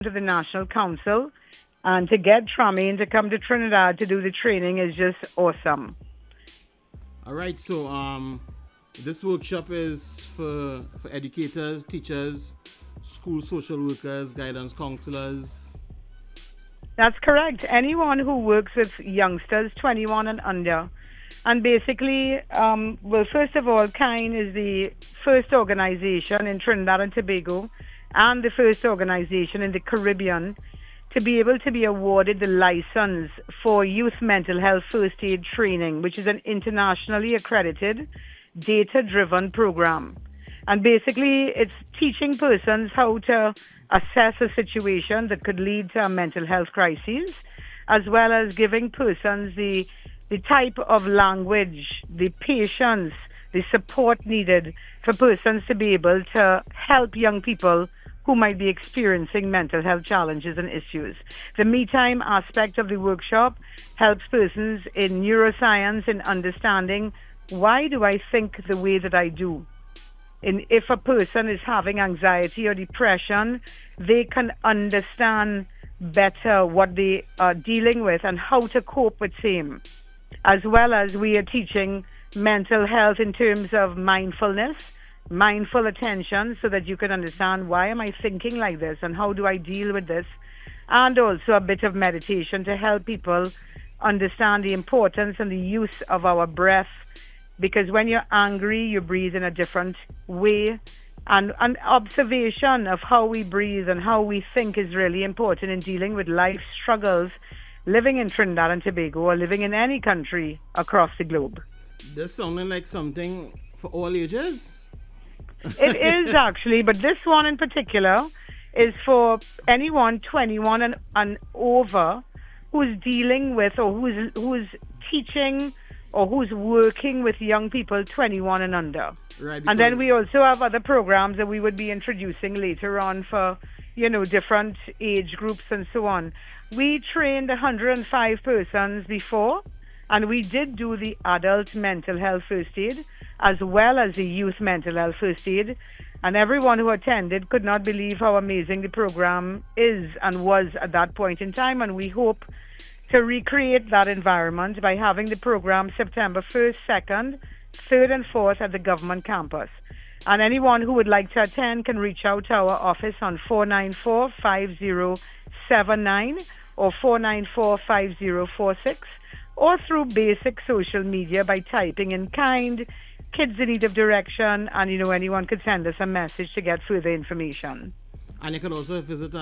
to the National Council, and to get Tramaine to come to Trinidad to do the training is just awesome. All right, so this workshop is for educators, teachers, school social workers, guidance counselors. That's correct. Anyone who works with youngsters 21 and under. And basically, well, first of all, KIND is the first organization in Trinidad and Tobago and the first organization in the Caribbean to be able to be awarded the license for youth mental health first aid training, which is an internationally accredited, data-driven program. And basically, it's teaching persons how to assess a situation that could lead to a mental health crisis, as well as giving persons the type of language, the patience, the support needed for persons to be able to help young people who might be experiencing mental health challenges and issues. The me time aspect of the workshop helps persons in neuroscience in understanding, why do I think the way that I do? And if a person is having anxiety or depression, they can understand better what they are dealing with and how to cope with same. As well as we are teaching mental health in terms of mindfulness, mindful attention, so that you can understand, why am I thinking like this and how do I deal with this? And also a bit of meditation to help people understand the importance and the use of our breath, because when you're angry, you breathe in a different way. And an observation of how we breathe and how we think is really important in dealing with life struggles, living in Trinidad and Tobago or living in any country across the globe. This sounding like something for all ages? It is actually, but this one in particular is for anyone 21 and over who's dealing with or who's teaching or who's working with young people 21 and under. Right. And then we also have other programs that we would be introducing later on for, different age groups and so on. We trained 105 persons before, and we did do the adult mental health first aid as well as the youth mental health first aid. And everyone who attended could not believe how amazing the program is and was at that point in time. And we hope to recreate that environment by having the program September 1st, 2nd, 3rd and 4th at the government campus. And anyone who would like to attend can reach out to our office on 494-5079 or 494-5046, or through basic social media by typing in KIND, Kids in Need of Direction, and anyone could send us a message to get further information. And you can also visit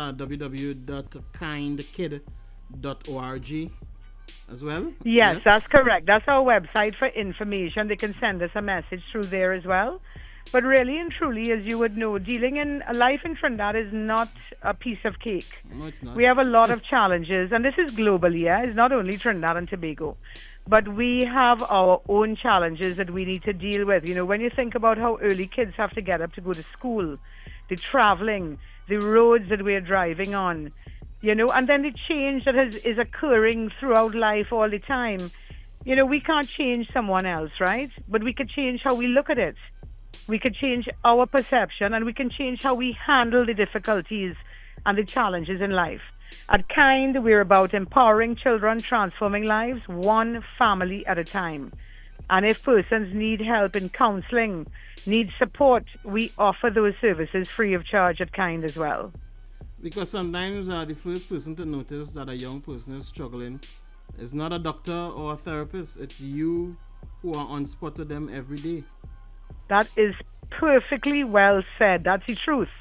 www.kindkid.org as well? Yes, that's correct. That's our website for information. They can send us a message through there as well. But really and truly, as you would know, dealing in life in Trinidad is not a piece of cake. No, it's not. We have a lot of challenges, and this is globally, It's not only Trinidad and Tobago. But we have our own challenges that we need to deal with. When you think about how early kids have to get up to go to school, the traveling, the roads that we're driving on, and then the change that is occurring throughout life all the time. We can't change someone else, right? But we could change how we look at it. We could change our perception, and we can change how we handle the difficulties and the challenges in life. At KIND, we're about empowering children, transforming lives, one family at a time. And if persons need help in counseling, need support, we offer those services free of charge at KIND as well. Because sometimes the first person to notice that a young person is struggling is not a doctor or a therapist. It's you who are on spot with them every day. That is perfectly well said. That's the truth.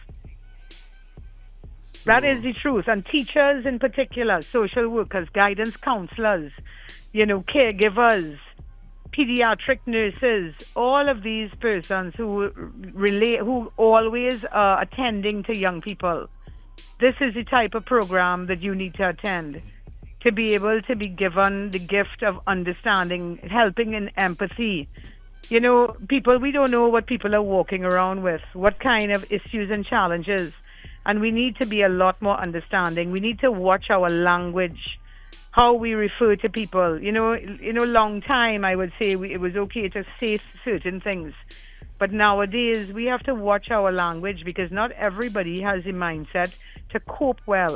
That is the truth. And teachers in particular, social workers, guidance counselors, caregivers, pediatric nurses, all of these persons who always are attending to young people. This is the type of program that you need to attend to be able to be given the gift of understanding, helping in empathy. We don't know what people are walking around with, what kind of issues and challenges. And we need to be a lot more understanding. We need to watch our language, how we refer to people. Long time I would say it was okay to say certain things. But nowadays, we have to watch our language because not everybody has the mindset to cope well